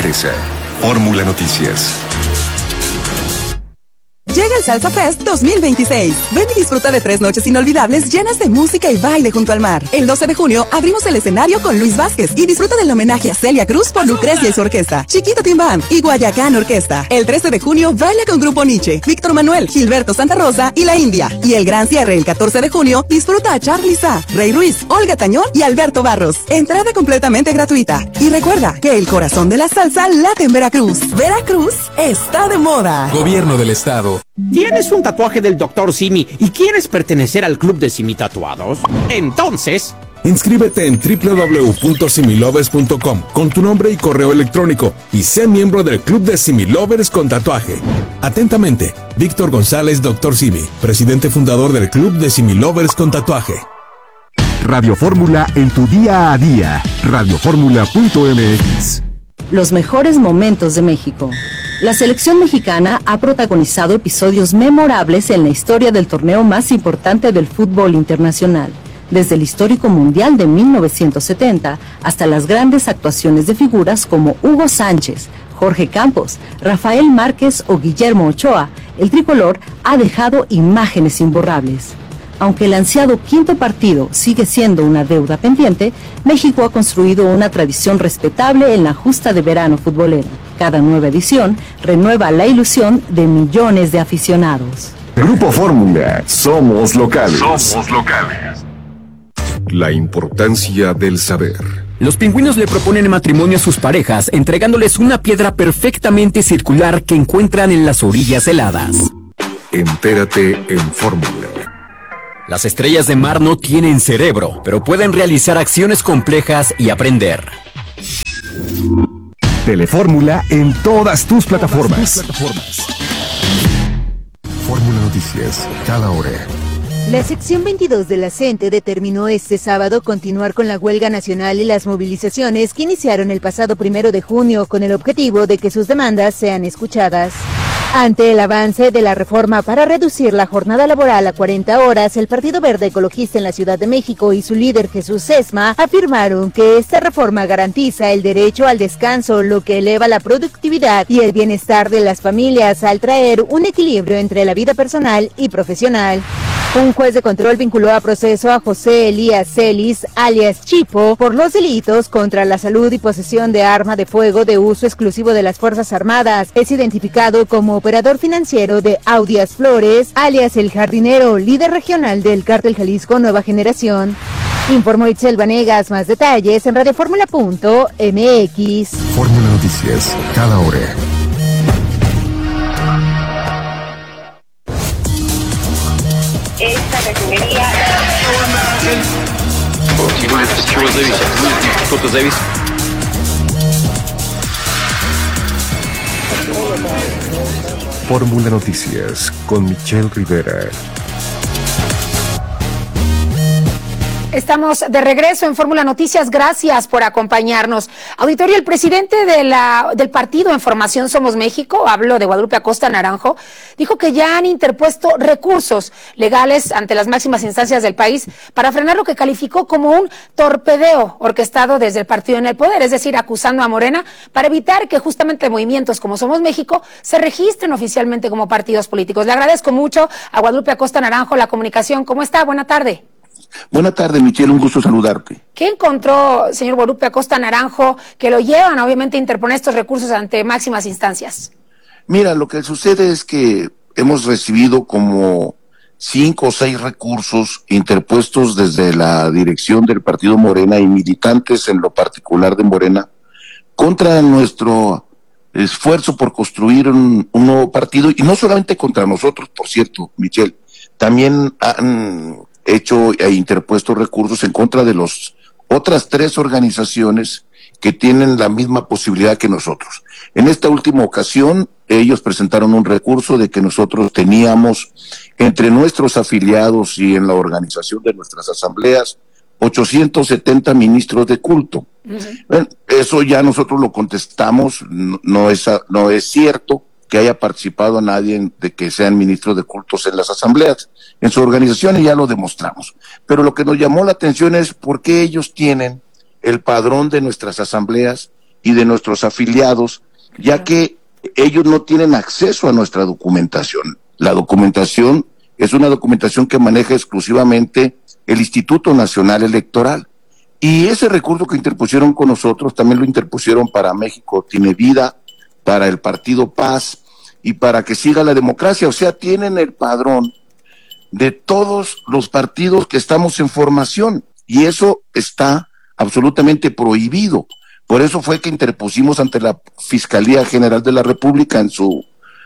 regresa. Fórmula Noticias. Llega el Salsa Fest 2026. Ven y disfruta de 3 noches inolvidables llenas de música y baile junto al mar. El 12 de junio abrimos el escenario con Luis Vázquez y disfruta del homenaje a Celia Cruz por Lucrecia y su orquesta, Chiquito Team Band y Guayacán Orquesta. El 13 de junio baila con Grupo Nietzsche, Víctor Manuel, Gilberto Santa Rosa y La India. Y el gran cierre el 14 de junio disfruta a Charly Sá, Rey Ruiz, Olga Tañón y Alberto Barros. Entrada completamente gratuita. Y recuerda que el corazón de la salsa late en Veracruz. Veracruz está de moda. Gobierno del Estado. ¿Tienes un tatuaje del Dr. Simi y quieres pertenecer al club de Simi Tatuados? Entonces, inscríbete en www.similovers.com con tu nombre y correo electrónico y sé miembro del club de Similovers con tatuaje. Atentamente, Víctor González, Dr. Simi, presidente fundador del club de Similovers con tatuaje. Radio Fórmula en tu día a día. Radioformula.mx. Los mejores momentos de México. La selección mexicana ha protagonizado episodios memorables en la historia del torneo más importante del fútbol internacional, desde el histórico Mundial de 1970 hasta las grandes actuaciones de figuras como Hugo Sánchez, Jorge Campos, Rafael Márquez o Guillermo Ochoa. El tricolor ha dejado imágenes imborrables. Aunque el ansiado quinto partido sigue siendo una deuda pendiente, México ha construido una tradición respetable en la justa de verano futbolera. Cada nueva edición renueva la ilusión de millones de aficionados. Grupo Fórmula, somos locales. Somos locales. La importancia del saber. Los pingüinos le proponen matrimonio a sus parejas, entregándoles una piedra perfectamente circular que encuentran en las orillas heladas. Entérate en Fórmula. Las estrellas de mar no tienen cerebro, pero pueden realizar acciones complejas y aprender. Telefórmula en todas tus plataformas. Fórmula Noticias, cada hora. La sección 22 de la CENTE determinó este sábado continuar con la huelga nacional y las movilizaciones que iniciaron el pasado 1 de junio con el objetivo de que sus demandas sean escuchadas. Ante el avance de la reforma para reducir la jornada laboral a 40 horas, el Partido Verde Ecologista en la Ciudad de México y su líder Jesús Sesma afirmaron que esta reforma garantiza el derecho al descanso, lo que eleva la productividad y el bienestar de las familias al traer un equilibrio entre la vida personal y profesional. Un juez de control vinculó a proceso a José Elías Celis, alias Chipo, por los delitos contra la salud y posesión de arma de fuego de uso exclusivo de las Fuerzas Armadas. Es identificado como operador financiero de Audias Flores, alias El Jardinero, líder regional del Cártel Jalisco Nueva Generación. Informó Itzel Vanegas. Más detalles en radioformula.mx. Fórmula Noticias, cada hora. Esta categoría. Что-то зависит. Fórmula Noticias con Michelle Rivera. Estamos de regreso en Fórmula Noticias. Gracias por acompañarnos. Auditorio, el presidente del partido en formación Somos México, hablo de Guadalupe Acosta Naranjo, dijo que ya han interpuesto recursos legales ante las máximas instancias del país para frenar lo que calificó como un torpedeo orquestado desde el partido en el poder, es decir, acusando a Morena para evitar que justamente movimientos como Somos México se registren oficialmente como partidos políticos. Le agradezco mucho a Guadalupe Acosta Naranjo la comunicación. ¿Cómo está? Buena tarde. Buenas tardes, Michelle, un gusto saludarte. ¿Qué encontró, señor Guadalupe Acosta Naranjo, que lo llevan obviamente a interponer estos recursos ante máximas instancias? Mira, lo que sucede es que hemos recibido como 5 o 6 recursos interpuestos desde la dirección del partido Morena y militantes en lo particular de Morena contra nuestro esfuerzo por construir un nuevo partido, y no solamente contra nosotros, por cierto, Michelle, también han hecho e interpuesto recursos en contra de los otras 3 organizaciones que tienen la misma posibilidad que nosotros. En esta última ocasión, ellos presentaron un recurso de que nosotros teníamos entre nuestros afiliados y en la organización de nuestras asambleas 870 ministros de culto. Bueno, eso ya nosotros lo contestamos, no es cierto que haya participado nadie de que sean ministros de cultos en las asambleas. En su organización ya lo demostramos. Pero lo que nos llamó la atención es por qué ellos tienen el padrón de nuestras asambleas y de nuestros afiliados, ya que ellos no tienen acceso a nuestra documentación. La documentación es una documentación que maneja exclusivamente el Instituto Nacional Electoral. Y ese recurso que interpusieron con nosotros también lo interpusieron para México Tiene Vida, para el Partido Paz y para que siga la democracia. O sea, tienen el padrón de todos los partidos que estamos en formación y eso está absolutamente prohibido. Por eso fue que interpusimos ante la Fiscalía General de la República en su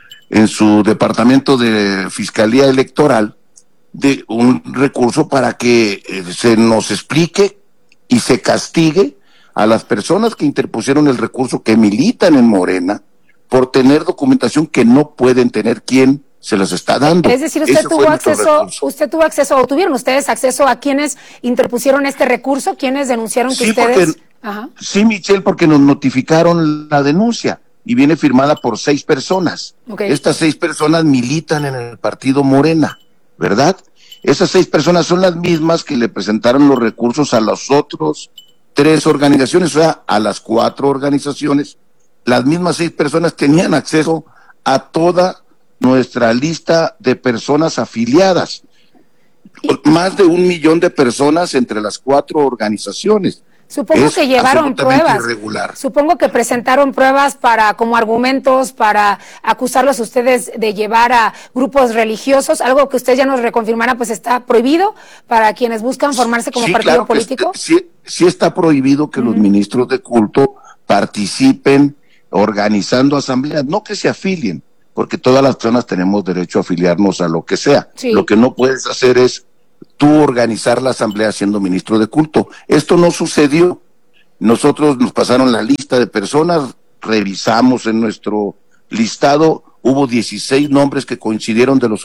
departamento de Fiscalía Electoral de un recurso para que se nos explique y se castigue a las personas que interpusieron el recurso, que militan en Morena, por tener documentación que no pueden tener quien se los está dando. Es decir, usted tuvo acceso, o tuvieron ustedes acceso a quienes interpusieron este recurso, quienes denunciaron que ustedes... Sí, Michelle, porque nos notificaron la denuncia y viene firmada por 6 personas. Okay. Estas 6 personas militan en el partido Morena, ¿verdad? Esas 6 personas son las mismas que le presentaron los recursos a los otros 3 organizaciones, o sea, a las 4 organizaciones. Las mismas 6 personas tenían acceso a toda nuestra lista de personas afiliadas. Más de 1 millón de personas entre las 4 organizaciones. Supongo que llevaron pruebas. Irregular. Supongo que presentaron pruebas como argumentos para acusarlos ustedes de llevar a grupos religiosos, algo que usted ya nos reconfirmará, pues está prohibido para quienes buscan formarse como partido político. Sí está prohibido que los ministros de culto participen organizando asambleas, no que se afilien, porque todas las personas tenemos derecho a afiliarnos a lo que sea. Sí. Lo que no puedes hacer es tú organizar la asamblea siendo ministro de culto. Esto no sucedió. Nosotros nos pasaron la lista de personas, revisamos en nuestro listado, hubo 16 nombres que coincidieron de los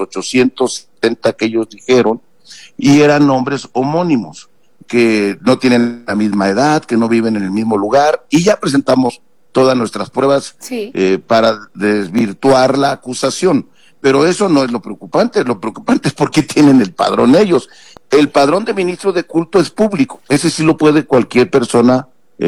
870 que ellos dijeron, y eran nombres homónimos, que no tienen la misma edad, que no viven en el mismo lugar, y ya presentamos todas nuestras pruebas para desvirtuar la acusación. Pero eso no es lo preocupante es porque tienen el padrón ellos. El padrón de ministros de culto es público, ese sí lo puede cualquier persona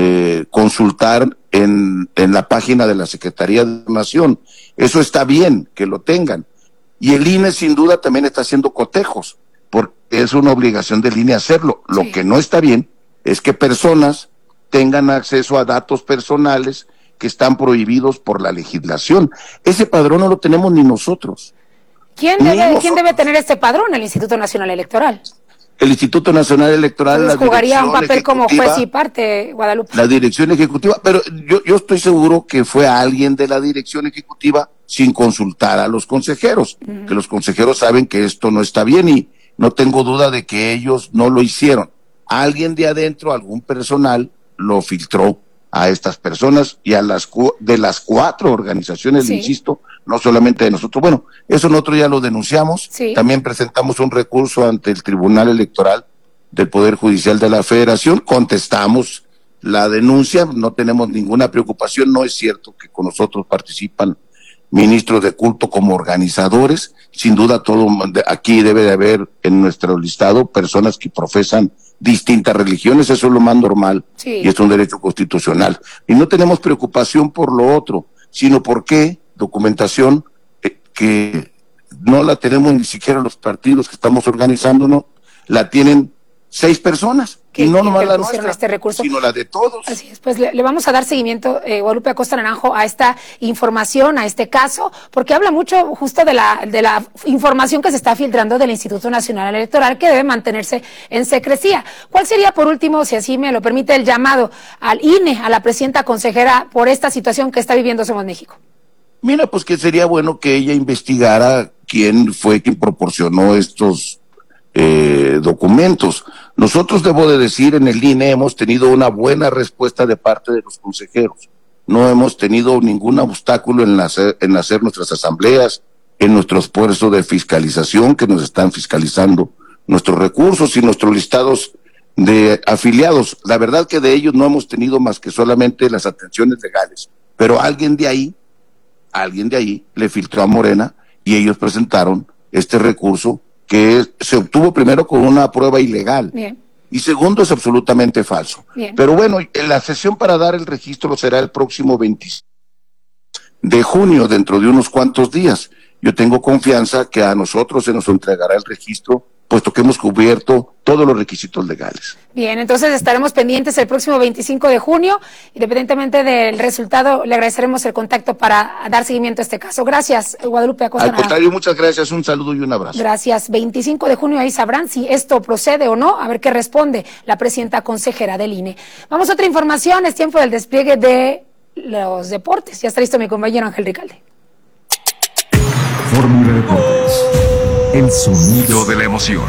consultar en la página de la Secretaría de Nación. Eso está bien que lo tengan. Y el INE sin duda también está haciendo cotejos, porque es una obligación del INE hacerlo. Lo que no está bien es que personas tengan acceso a datos personales que están prohibidos por la legislación. Ese padrón no lo tenemos ni nosotros. ¿Quién debe tener este padrón? El Instituto Nacional Electoral. El Instituto Nacional Electoral. Entonces, jugaría un papel como juez y parte, Guadalupe. La dirección ejecutiva, pero yo estoy seguro que fue a alguien de la dirección ejecutiva sin consultar a los consejeros, que los consejeros saben que esto no está bien y no tengo duda de que ellos no lo hicieron. Alguien de adentro, algún personal, lo filtró a estas personas y a las 4 organizaciones, insisto, no solamente de nosotros. Bueno, eso nosotros ya lo denunciamos, también presentamos un recurso ante el Tribunal Electoral del Poder Judicial de la Federación, contestamos la denuncia, no tenemos ninguna preocupación, no es cierto que con nosotros participan ministros de culto como organizadores, sin duda aquí debe de haber en nuestro listado personas que profesan distintas religiones, eso es lo más normal y es un derecho constitucional. Y no tenemos preocupación por lo otro, sino porque documentación que no la tenemos ni siquiera los partidos que estamos organizándonos, la tienen 6 personas. Y no nomás la nuestra, sino la de todos. Así es, pues le vamos a dar seguimiento, Guadalupe Acosta Naranjo, a esta información, a este caso, porque habla mucho justo de la información que se está filtrando del Instituto Nacional Electoral, que debe mantenerse en secrecía. ¿Cuál sería, por último, si así me lo permite, el llamado al INE, a la presidenta consejera, por esta situación que está viviendo Somos México? Mira, pues que sería bueno que ella investigara quién fue quien proporcionó estos documentos. Nosotros, debo de decir, en el INE hemos tenido una buena respuesta de parte de los consejeros. No hemos tenido ningún obstáculo en hacer nuestras asambleas, en nuestro esfuerzo de fiscalización, que nos están fiscalizando nuestros recursos y nuestros listados de afiliados. La verdad que de ellos no hemos tenido más que solamente las atenciones legales, pero alguien de ahí le filtró a Morena y ellos presentaron este recurso que se obtuvo primero con una prueba ilegal. Bien. Y segundo, es absolutamente falso. Bien. Pero bueno, la sesión para dar el registro será el próximo 25 de junio, dentro de unos cuantos días. Yo tengo confianza que a nosotros se nos entregará el registro, puesto que hemos cubierto todos los requisitos legales. Bien, entonces estaremos pendientes el próximo 25 de junio. Independientemente del resultado, le agradeceremos el contacto para dar seguimiento a este caso. Gracias, Guadalupe Acosta. Al contrario, muchas gracias, un saludo y un abrazo. Gracias. 25 de junio, ahí sabrán si esto procede o no, a ver qué responde la presidenta consejera del INE. Vamos a otra información, es tiempo del despliegue de los deportes. Ya está listo mi compañero Ángel Ricalde. Fórmula Deportes. El sonido de la emoción.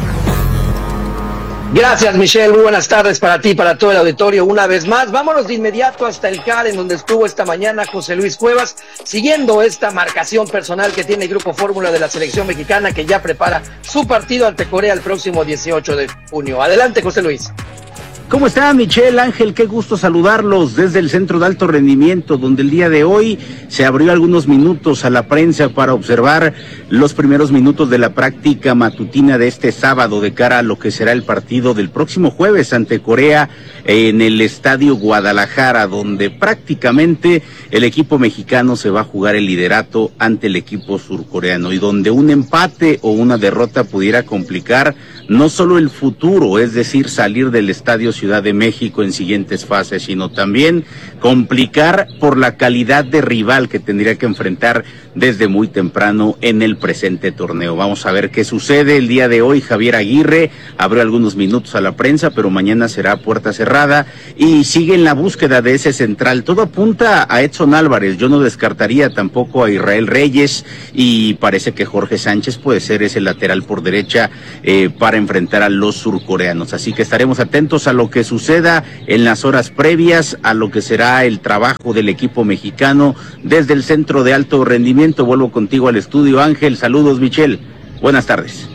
Gracias, Michelle. Muy buenas tardes para ti, para todo el auditorio. Una vez más, vámonos de inmediato hasta el CAR, en donde estuvo esta mañana José Luis Cuevas, siguiendo esta marcación personal que tiene el Grupo Fórmula de la selección mexicana, que ya prepara su partido ante Corea el próximo 18 de junio. Adelante, José Luis. ¿Cómo está, Michelle, Ángel? Qué gusto saludarlos desde el Centro de Alto Rendimiento, donde el día de hoy se abrió algunos minutos a la prensa para observar los primeros minutos de la práctica matutina de este sábado de cara a lo que será el partido del próximo jueves ante Corea en el Estadio Guadalajara, donde prácticamente el equipo mexicano se va a jugar el liderato ante el equipo surcoreano y donde un empate o una derrota pudiera complicar no solo el futuro, es decir, salir del Estadio Ciudad de México en siguientes fases, sino también complicar por la calidad de rival que tendría que enfrentar desde muy temprano en el presente torneo. Vamos a ver qué sucede el día de hoy. Javier Aguirre abrió algunos minutos a la prensa, pero mañana será puerta cerrada y sigue en la búsqueda de ese central. Todo apunta a Edson Álvarez, yo no descartaría tampoco a Israel Reyes y parece que Jorge Sánchez puede ser ese lateral por derecha para enfrentar a los surcoreanos. Así que estaremos atentos a lo que suceda en las horas previas a lo que será el trabajo del equipo mexicano desde el Centro de Alto Rendimiento. Vuelvo contigo al estudio, Ángel. Saludos, Michelle. Buenas tardes.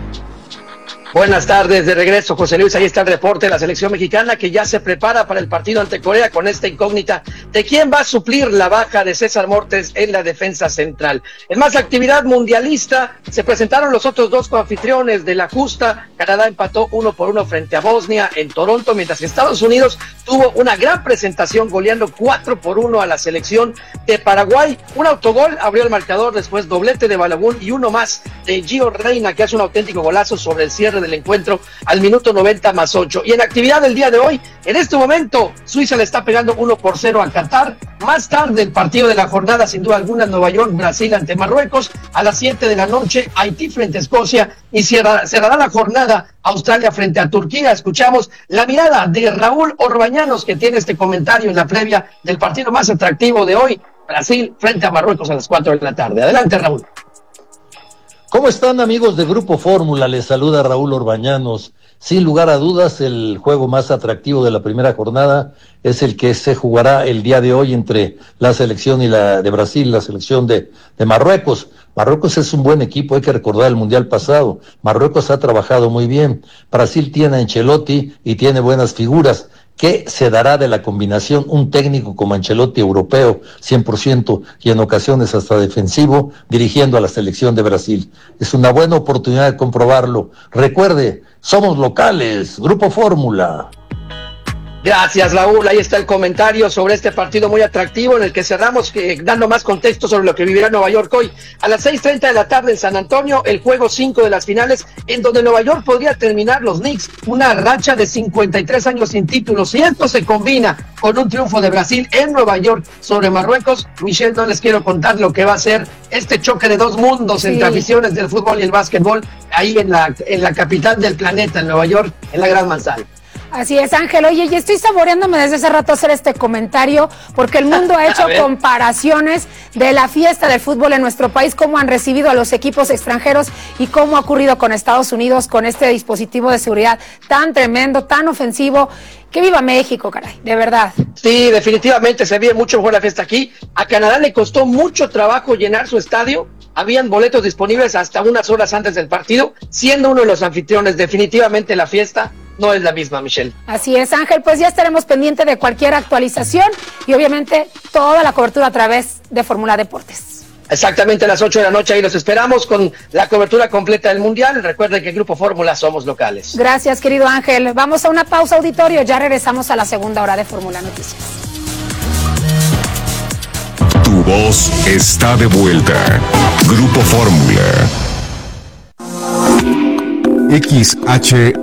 Buenas tardes, de regreso, José Luis. Ahí está el reporte de la selección mexicana que ya se prepara para el partido ante Corea con esta incógnita de quién va a suplir la baja de César Montes en la defensa central. En más actividad mundialista, se presentaron los otros dos coanfitriones de la justa. Canadá empató 1-1 frente a Bosnia en Toronto, mientras que Estados Unidos tuvo una gran presentación goleando 4-1 a la selección de Paraguay. Un autogol abrió el marcador, después doblete de Balogun y uno más de Gio Reyna, que hace un auténtico golazo sobre el cierre del encuentro al minuto 90+8. Y en actividad del día de hoy, en este momento, Suiza le está pegando 1-0 a Qatar. Más tarde, el partido de la jornada, sin duda alguna, Nueva York, Brasil ante Marruecos. A las 7 de la noche, Haití frente a Escocia. Y cerrará la jornada Australia frente a Turquía. Escuchamos la mirada de Raúl Orbañanos, que tiene este comentario en la previa del partido más atractivo de hoy, Brasil frente a Marruecos a las 4 de la tarde. Adelante, Raúl. ¿Cómo están, amigos de Grupo Fórmula? Les saluda Raúl Orbañanos. Sin lugar a dudas, el juego más atractivo de la primera jornada es el que se jugará el día de hoy entre la selección y la de Brasil, la selección de Marruecos. Marruecos es un buen equipo, hay que recordar el Mundial pasado. Marruecos ha trabajado muy bien. Brasil tiene a Ancelotti y tiene buenas figuras. ¿Qué se dará de la combinación? Un técnico como Ancelotti, europeo, 100%, y en ocasiones hasta defensivo, dirigiendo a la selección de Brasil. Es una buena oportunidad de comprobarlo. Recuerde, somos locales, Grupo Fórmula. Gracias, Raúl. Ahí está el comentario sobre este partido muy atractivo en el que cerramos dando más contexto sobre lo que vivirá Nueva York hoy. A las 6:30 de la tarde en San Antonio, el juego 5 de las finales, en donde Nueva York podría terminar los Knicks una racha de 53 años sin títulos. Si esto se combina con un triunfo de Brasil en Nueva York sobre Marruecos, Michelle, no les quiero contar lo que va a ser este choque de dos mundos entre aficiones del fútbol y el básquetbol ahí en la capital del planeta, en Nueva York, en la Gran Manzana. Así es, Ángel. Oye, y estoy saboreándome desde hace rato hacer este comentario, porque el mundo ha hecho comparaciones de la fiesta del fútbol en nuestro país, cómo han recibido a los equipos extranjeros y cómo ha ocurrido con Estados Unidos con este dispositivo de seguridad tan tremendo, tan ofensivo. ¡Que viva México, caray! De verdad. Sí, definitivamente se vive mucho mejor la fiesta aquí. A Canadá le costó mucho trabajo llenar su estadio. Habían boletos disponibles hasta unas horas antes del partido, siendo uno de los anfitriones. Definitivamente la fiesta no es la misma, Michelle. Así es, Ángel, pues ya estaremos pendientes de cualquier actualización y obviamente toda la cobertura a través de Fórmula Deportes. Exactamente a las 8 de la noche, ahí los esperamos con la cobertura completa del Mundial. Recuerden que Grupo Fórmula somos locales. Gracias, querido Ángel. Vamos a una pausa, auditorio, ya regresamos a la segunda hora de Fórmula Noticias. Tu voz está de vuelta. Grupo Fórmula. XHACE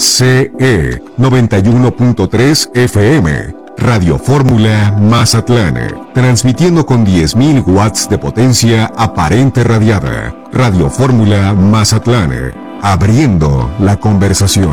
91.3 FM, Radio Fórmula Mazatlán, transmitiendo con 10.000 watts de potencia aparente radiada. Radio Fórmula Mazatlán, abriendo la conversación.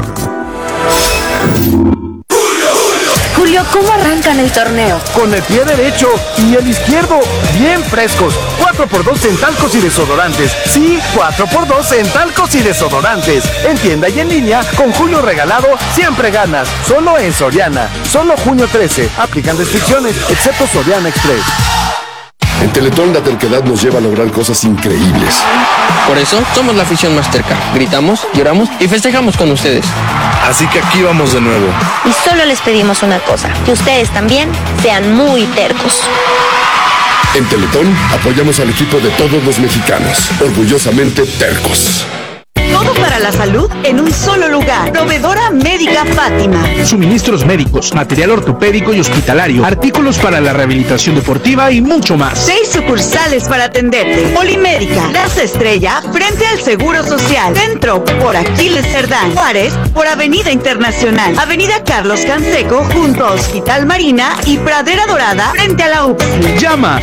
Julio, ¿cómo arrancan el torneo? Con el pie derecho y el izquierdo bien frescos. 4x2 en talcos y desodorantes. Sí, 4x2 en talcos y desodorantes. En tienda y en línea, con Julio regalado, siempre ganas. Solo en Soriana. Solo junio 13. Aplican restricciones, excepto Soriana Express. En Teletón la terquedad nos lleva a lograr cosas increíbles. Por eso somos la afición más terca. Gritamos, lloramos y festejamos con ustedes. Así que aquí vamos de nuevo. Y solo les pedimos una cosa, que ustedes también sean muy tercos. En Teletón apoyamos al equipo de todos los mexicanos. Orgullosamente tercos. Todo para la salud en un solo lugar. Proveedora Médica Fátima. Suministros médicos, material ortopédico y hospitalario, artículos para la rehabilitación deportiva y mucho más. 6 sucursales para atenderte. Polimédica, Plaza Estrella, frente al Seguro Social. Centro, por Aquiles Cerdán. Juárez, por Avenida Internacional. Avenida Carlos Canseco, junto a Hospital Marina y Pradera Dorada, frente a la UPSI. Llama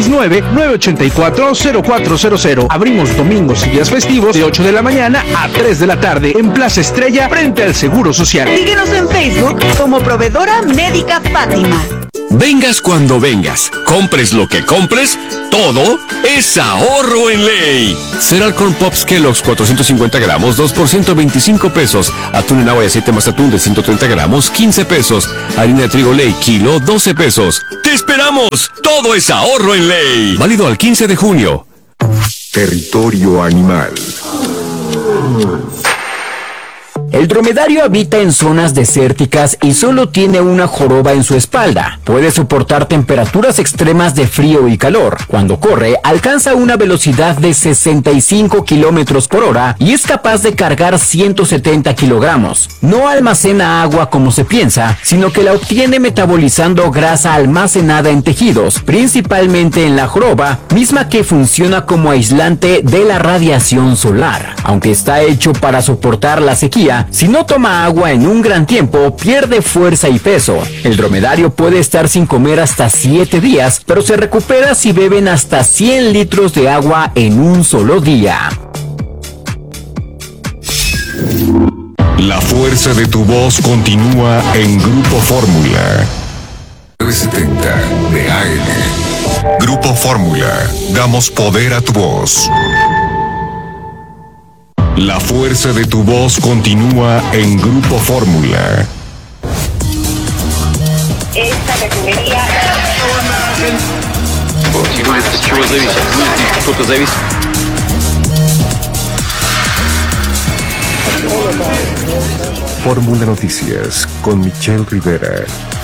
669-984-0400. Abrimos domingos y días festivos de 8 de la mañana a 3 de la tarde en Plaza Estrella frente al Seguro Social. Síguenos en Facebook como Proveedora Médica Fátima. Vengas cuando vengas, compres lo que compres, todo es ahorro en ley. Cereal Corn Pops Kellogg's 450 gramos, 2 por 125 pesos. Atún en agua y aceite más atún de 130 gramos, 15 pesos. Harina de trigo Ley, kilo, 12 pesos. ¡Te esperamos! Todo es ahorro en ley. Válido al 15 de junio. Territorio animal. El dromedario habita en zonas desérticas y solo tiene una joroba en su espalda. Puede soportar temperaturas extremas de frío y calor. Cuando corre, alcanza una velocidad de 65 kilómetros por hora y es capaz de cargar 170 kilogramos. No almacena agua como se piensa, sino que la obtiene metabolizando grasa almacenada en tejidos, principalmente en la joroba, misma que funciona como aislante de la radiación solar. Aunque está hecho para soportar la sequía, si no toma agua en un gran tiempo, pierde fuerza y peso. El dromedario puede estar sin comer hasta 7 días, pero se recupera si beben hasta 100 litros de agua en un solo día. La fuerza de tu voz continúa en Grupo Fórmula. 970 de AM. Grupo Fórmula. Damos poder a tu voz. La fuerza de tu voz continúa en Grupo Fórmula. Esta refinería... Fórmula Noticias con Michelle Rivera.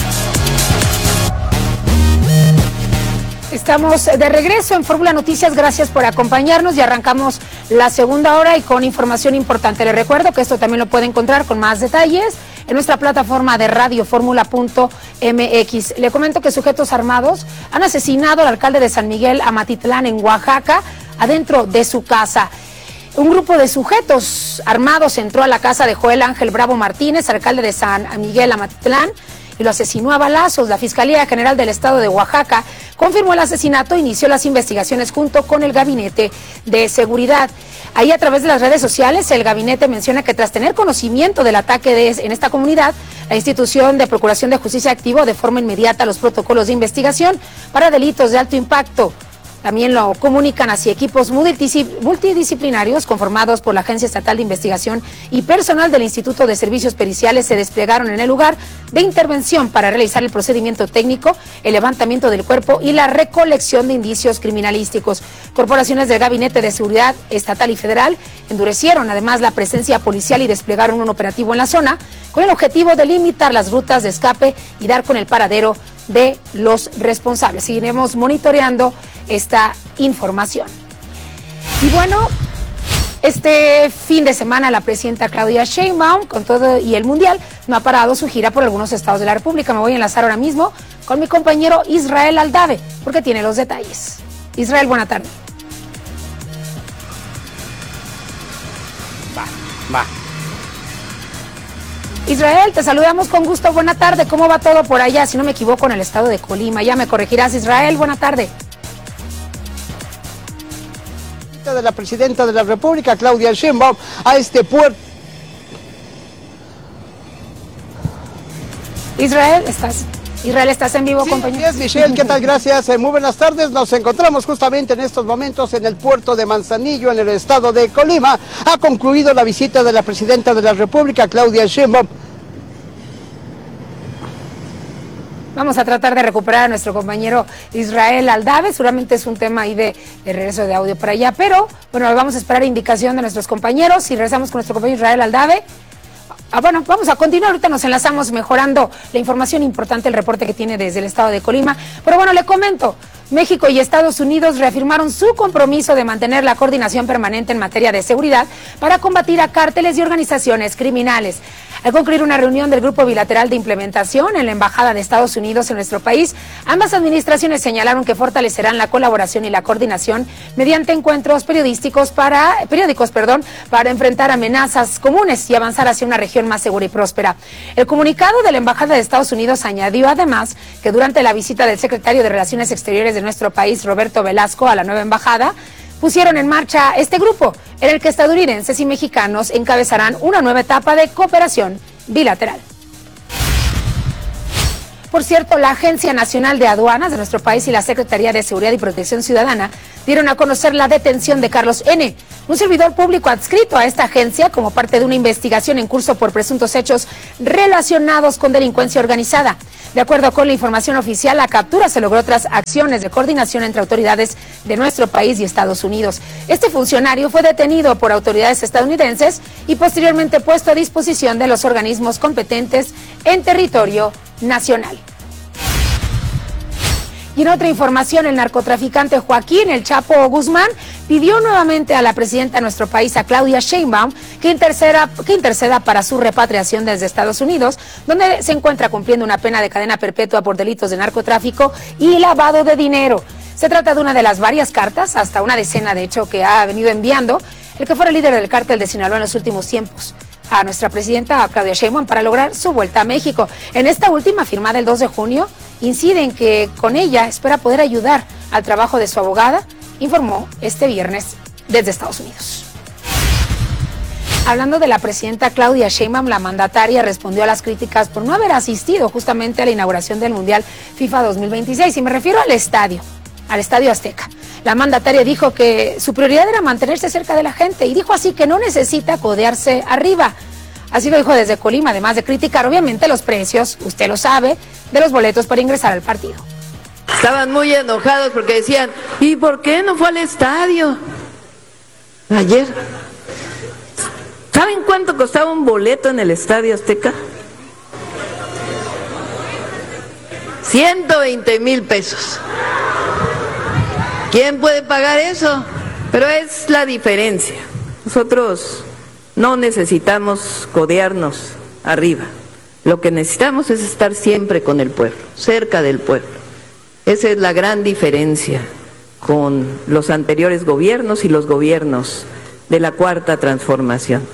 Estamos de regreso en Fórmula Noticias, gracias por acompañarnos y arrancamos la segunda hora y con información importante. Les recuerdo que esto también lo puede encontrar con más detalles en nuestra plataforma de radioformula.mx. Le comento que sujetos armados han asesinado al alcalde de San Miguel Amatitlán en Oaxaca adentro de su casa. Un grupo de sujetos armados entró a la casa de Joel Ángel Bravo Martínez, alcalde de San Miguel Amatitlán, y lo asesinó a balazos. La Fiscalía General del Estado de Oaxaca confirmó el asesinato e inició las investigaciones junto con el Gabinete de Seguridad. Ahí, a través de las redes sociales, el gabinete menciona que tras tener conocimiento del ataque en esta comunidad, la institución de Procuración de Justicia activó de forma inmediata los protocolos de investigación para delitos de alto impacto. También lo comunican así equipos multidisciplinarios conformados por la Agencia Estatal de Investigación y personal del Instituto de Servicios Periciales se desplegaron en el lugar de intervención para realizar el procedimiento técnico, el levantamiento del cuerpo y la recolección de indicios criminalísticos. Corporaciones del Gabinete de Seguridad Estatal y Federal endurecieron además la presencia policial y desplegaron un operativo en la zona con el objetivo de limitar las rutas de escape y dar con el paradero de los responsables. Seguiremos monitoreando esta información. Y bueno, este fin de semana la presidenta Claudia Sheinbaum, con todo y el Mundial, no ha parado su gira por algunos estados de la República. Me voy a enlazar ahora mismo con mi compañero Israel Aldave, porque tiene los detalles. Israel, buena tarde. Va. Israel, te saludamos con gusto. Buena tarde. ¿Cómo va todo por allá? Si no me equivoco, en el estado de Colima. Ya me corregirás, Israel. Buena tarde. De la presidenta de la República, Claudia Sheinbaum, a este puerto. Israel, estás en vivo, compañero. Así es, Michelle, ¿qué tal? Gracias. Muy buenas tardes. Nos encontramos justamente en estos momentos en el puerto de Manzanillo, en el estado de Colima. Ha concluido la visita de la presidenta de la República, Claudia Sheinbaum. Vamos a tratar de recuperar a nuestro compañero Israel Aldave. Seguramente es un tema ahí de regreso de audio para allá, pero bueno, vamos a esperar indicación de nuestros compañeros y regresamos con nuestro compañero Israel Aldave. Bueno, vamos a continuar, ahorita nos enlazamos mejorando la información importante, el reporte que tiene desde el estado de Colima. Pero bueno, le comento, México y Estados Unidos reafirmaron su compromiso de mantener la coordinación permanente en materia de seguridad para combatir a cárteles y organizaciones criminales. Al concluir una reunión del Grupo Bilateral de Implementación en la Embajada de Estados Unidos en nuestro país, ambas administraciones señalaron que fortalecerán la colaboración y la coordinación mediante encuentros periódicos para enfrentar amenazas comunes y avanzar hacia una región más segura y próspera. El comunicado de la Embajada de Estados Unidos añadió además que durante la visita del secretario de Relaciones Exteriores de nuestro país, Roberto Velasco, a la nueva embajada, pusieron en marcha este grupo, en el que estadounidenses y mexicanos encabezarán una nueva etapa de cooperación bilateral. Por cierto, la Agencia Nacional de Aduanas de nuestro país y la Secretaría de Seguridad y Protección Ciudadana dieron a conocer la detención de Carlos N., un servidor público adscrito a esta agencia como parte de una investigación en curso por presuntos hechos relacionados con delincuencia organizada. De acuerdo con la información oficial, la captura se logró tras acciones de coordinación entre autoridades de nuestro país y Estados Unidos. Este funcionario fue detenido por autoridades estadounidenses y posteriormente puesto a disposición de los organismos competentes en territorio nacional. Y en otra información, el narcotraficante Joaquín El Chapo Guzmán pidió nuevamente a la presidenta de nuestro país, a Claudia Sheinbaum, que interceda para su repatriación desde Estados Unidos, donde se encuentra cumpliendo una pena de cadena perpetua por delitos de narcotráfico y lavado de dinero. Se trata de una de las varias cartas, hasta una decena de hecho, que ha venido enviando el que fuera líder del cártel de Sinaloa en los últimos tiempos a nuestra presidenta Claudia Sheinbaum para lograr su vuelta a México. En esta última, firmada el 2 de junio, incide en que con ella espera poder ayudar al trabajo de su abogada, informó este viernes desde Estados Unidos. Hablando de la presidenta Claudia Sheinbaum, la mandataria respondió a las críticas por no haber asistido justamente a la inauguración del Mundial FIFA 2026, y me refiero al Estadio Azteca. La mandataria dijo que su prioridad era mantenerse cerca de la gente y dijo así que no necesita codearse arriba. Así lo dijo desde Colima, además de criticar obviamente los precios, usted lo sabe, de los boletos para ingresar al partido. Estaban muy enojados porque decían, ¿y por qué no fue al estadio ayer? ¿Saben cuánto costaba un boleto en el Estadio Azteca? 120,000 pesos. ¿Quién puede pagar eso? Pero es la diferencia. Nosotros no necesitamos codearnos arriba. Lo que necesitamos es estar siempre con el pueblo, cerca del pueblo. Esa es la gran diferencia con los anteriores gobiernos y los gobiernos de la Cuarta Transformación.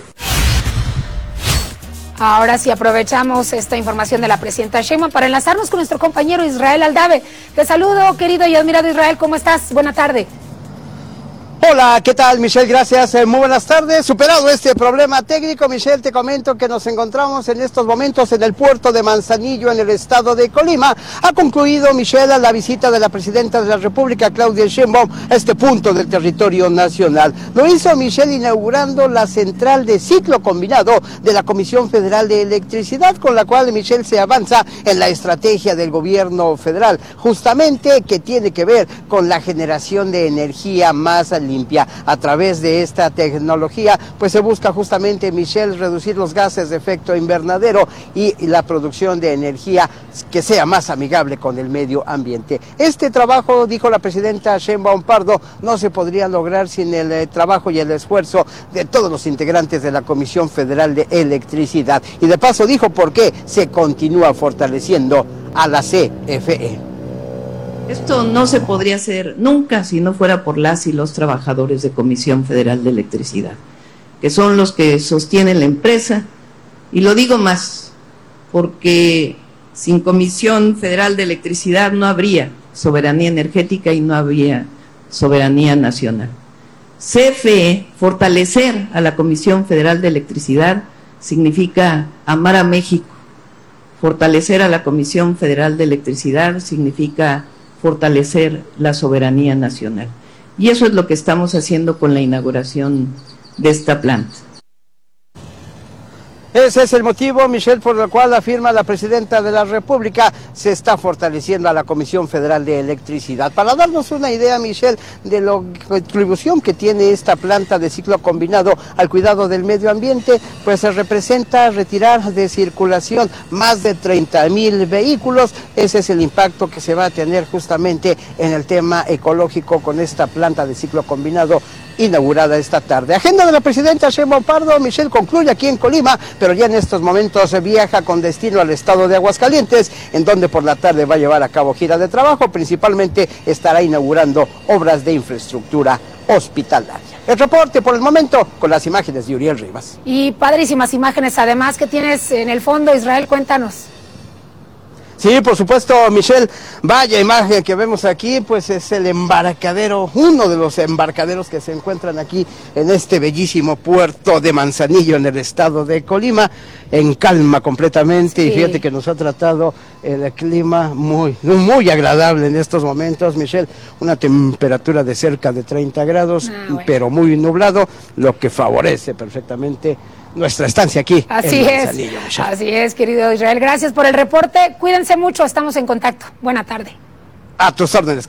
Ahora sí aprovechamos esta información de la presidenta Sheinbaum para enlazarnos con nuestro compañero Israel Aldave. Te saludo, querido y admirado Israel, ¿cómo estás? Buena tarde. Hola, ¿qué tal, Michelle? Gracias, muy buenas tardes. Superado este problema técnico, Michelle, te comento que nos encontramos en estos momentos en el puerto de Manzanillo, en el estado de Colima. Ha concluido, Michelle, la visita de la presidenta de la República, Claudia Sheinbaum, a este punto del territorio nacional. Lo hizo, Michelle, inaugurando la central de ciclo combinado de la Comisión Federal de Electricidad, con la cual, Michelle, se avanza en la estrategia del gobierno federal, justamente que tiene que ver con la generación de energía más limpia. A través de esta tecnología, pues se busca justamente, Michelle, reducir los gases de efecto invernadero y la producción de energía que sea más amigable con el medio ambiente. Este trabajo, dijo la presidenta Sheinbaum Pardo, no se podría lograr sin el trabajo y el esfuerzo de todos los integrantes de la Comisión Federal de Electricidad. Y de paso dijo por qué se continúa fortaleciendo a la CFE. Esto no se podría hacer nunca si no fuera por las y los trabajadores de Comisión Federal de Electricidad, que son los que sostienen la empresa. Y lo digo más, porque sin Comisión Federal de Electricidad no habría soberanía energética y no habría soberanía nacional. CFE, fortalecer a la Comisión Federal de Electricidad, significa amar a México. Fortalecer a la Comisión Federal de Electricidad significa fortalecer la soberanía nacional. Y eso es lo que estamos haciendo con la inauguración de esta planta. Ese es el motivo, Michelle, por el cual afirma la presidenta de la República, se está fortaleciendo a la Comisión Federal de Electricidad. Para darnos una idea, Michelle, de la contribución que tiene esta planta de ciclo combinado al cuidado del medio ambiente, pues se representa retirar de circulación más de 30,000 vehículos. Ese es el impacto que se va a tener justamente en el tema ecológico con esta planta de ciclo combinado inaugurada esta tarde. Agenda de la presidenta Sheinbaum Pardo, Michelle, concluye aquí en Colima, pero ya en estos momentos viaja con destino al estado de Aguascalientes, en donde por la tarde va a llevar a cabo gira de trabajo. Principalmente estará inaugurando obras de infraestructura hospitalaria. El reporte por el momento con las imágenes de Uriel Rivas. Y padrísimas imágenes además que tienes en el fondo, Israel, cuéntanos. Sí, por supuesto, Michelle, vaya imagen que vemos aquí, pues es el embarcadero, uno de los embarcaderos que se encuentran aquí en este bellísimo puerto de Manzanillo en el estado de Colima, en calma completamente. Sí. Y fíjate que nos ha tratado el clima muy agradable en estos momentos, Michelle, una temperatura de cerca de 30 grados, bueno, pero muy nublado, lo que favorece perfectamente nuestra estancia aquí en Manzanillo. Así es, querido Israel. Gracias por el reporte. Cuídense mucho, estamos en contacto. Buena tarde. A tus órdenes.